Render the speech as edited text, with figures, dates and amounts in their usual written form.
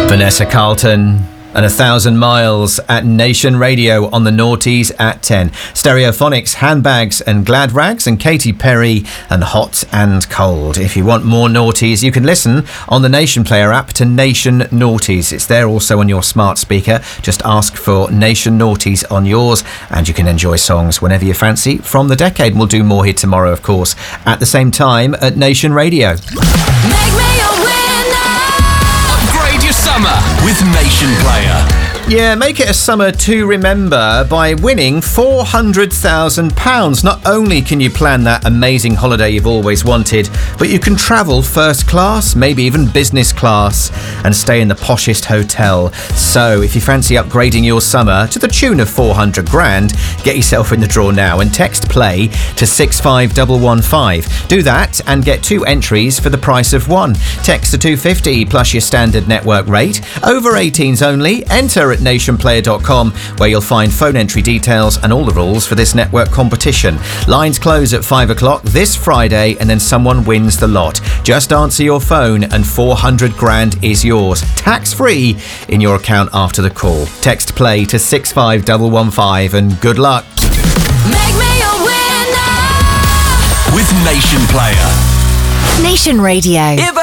Vanessa Carlton and 1,000 Miles at Nation Radio on the Naughties at 10. Stereophonics, Handbags and Glad Rags, and Katy Perry and Hot and Cold. If you want more Naughties, you can listen on the Nation Player app to Nation Naughties. It's there also on your smart speaker. Just ask for Nation Naughties on yours and you can enjoy songs whenever you fancy from the decade. We'll do more here tomorrow, of course, at the same time at Nation Radio. Make me a winner. Upgrade your summer with Nation Player. Yeah, make it a summer to remember by winning £400,000. Not only can you plan that amazing holiday you've always wanted, but you can travel first class, maybe even business class, and stay in the poshest hotel. So if you fancy upgrading your summer to the tune of 400 grand, get yourself in the draw now and text play to 65115. Do that and get 2 entries for the price of 1. Text to 250 plus your standard network rate. Over 18s only. Enter at nationplayer.com, where you'll find phone entry details and all the rules for this network competition. Lines close at 5 o'clock this Friday, and then someone wins the lot. Just answer your phone and 400 grand is yours, tax-free, in your account after the call. Text play to 65115 and good luck. Make me a winner. With Nation Player. Nation Radio. If